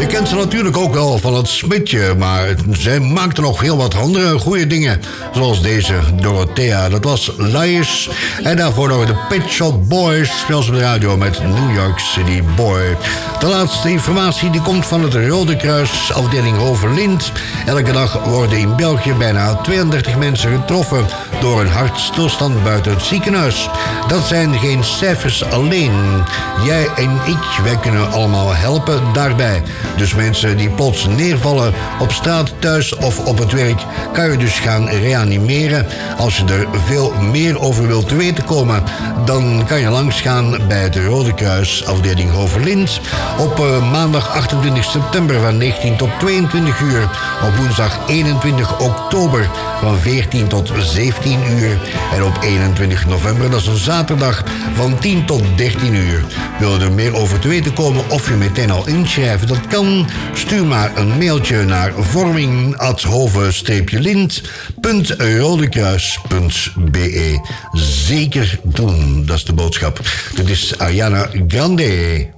Je kent ze natuurlijk ook wel van het Smitje, maar zij maakte nog heel wat andere goede dingen. Zoals deze, Dorothea, dat was Lies. En daarvoor nog de Pet Shop Boys, speelt ze op de radio met New York City Boy. De laatste informatie die komt van het Rode Kruis, afdeling Hoverlint. Elke dag worden in België bijna 32 mensen getroffen door een hartstilstand buiten het ziekenhuis. Dat zijn geen cijfers alleen. Jij en ik, wij kunnen allemaal helpen daarbij. Dus mensen die plots neervallen op straat, thuis of op het werk, kan je dus gaan reanimeren. Als je er veel meer over wilt te weten komen, dan kan je langsgaan bij het Rode Kruis, afdeling Hoverlint. Op maandag 28 september van 19 tot 22 uur. Op woensdag 21 oktober van 14 tot 17 uur. En op 21 november, dat is een zaterdag, van 10 tot 13 uur. Wil je er meer over te weten komen of je meteen al inschrijven? Dat kan. Stuur maar een mailtje naar vorming@hove-lint.rodekruis.be. Zeker doen, dat is de boodschap. Dit is Ariana Grande.